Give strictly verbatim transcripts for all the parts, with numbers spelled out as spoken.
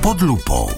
Pod lupou.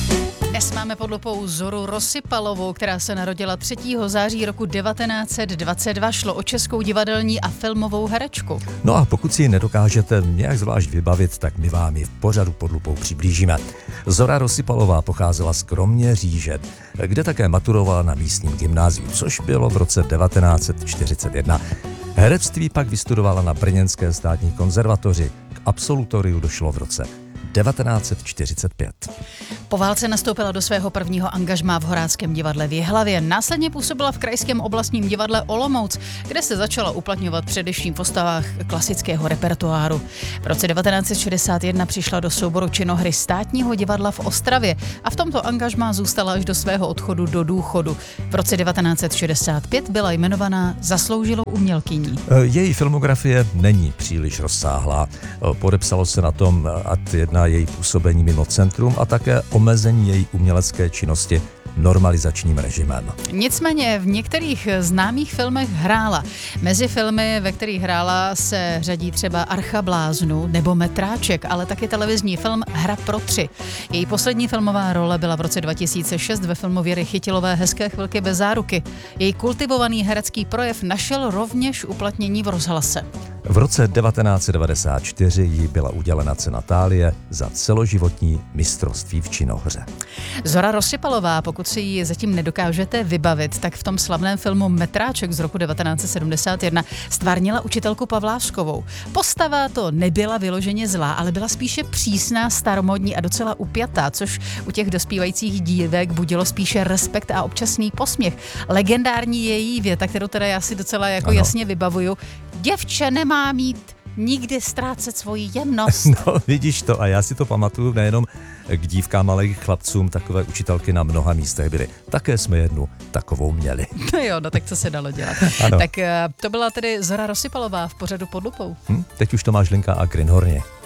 Dnes máme pod lupou Zoru Rosypalovou, která se narodila třetího září roku devatenáct set dvacet dva. Šlo o českou divadelní a filmovou herečku. No a pokud si ji nedokážete nějak zvlášť vybavit, tak my vám ji v pořadu Pod lupou přiblížíme. Zora Rosypalová pocházela z Kroměříže, kde také maturovala na místním gymnáziu, což bylo v roce devatenáct set čtyřicet jedna. Herectví pak vystudovala na Brněnské státní konzervatoři. K absolutoriu došlo v roce devatenáct set čtyřicet pět. Po válce nastoupila do svého prvního angažmá v Horáckém divadle v Jihlavě. Následně působila v Krajském oblastním divadle Olomouc, kde se začala uplatňovat především v postavách klasického repertoáru. V roce devatenáct set šedesát jedna přišla do souboru činohry Státního divadla v Ostravě a v tomto angažmá zůstala až do svého odchodu do důchodu. V roce devatenáct set šedesát pět byla jmenovaná zasloužilou umělkyní. Její filmografie není příliš rozsáhlá. Podepsalo se na tom ad jedna její působení mimo centrum a také omezení její umělecké činnosti normalizačním režimem. Nicméně v některých známých filmech hrála. Mezi filmy, ve kterých hrála, se řadí třeba Archa bláznů nebo Metráček, ale taky televizní film Hra pro tři. Její poslední filmová role byla v roce dva tisíce šest ve filmu Věry Chytilové Hezké chvilky bez záruky. Její kultivovaný herecký projev našel rovněž uplatnění v rozhlase. V roce devatenáct set devadesát čtyři jí byla udělena cena Thálie za celoživotní mistrovství v činohře. Zora Rosypalová, pokud si ji zatím nedokážete vybavit, tak v tom slavném filmu Metráček z roku devatenáct set sedmdesát jedna stvárnila učitelku Pavláskovou. Postava to nebyla vyloženě zlá, ale byla spíše přísná, staromódní a docela upjatá, což u těch dospívajících dívek budilo spíše respekt a občasný posměch. Legendární její věta, kterou teda já si docela jako ano. jasně vybavuju: děvče nemá mít nikdy ztrácet svoji jemnost. No, vidíš to, a já si to pamatuju nejenom k dívkám, ale i k chlapcům, takové učitelky na mnoha místech byly. Také jsme jednu takovou měli. No jo, no tak co se dalo dělat. Ano. Tak to byla tedy Zora Rosypalová v pořadu Pod lupou. Hm, teď už Tomáš Linka a Greenhorni.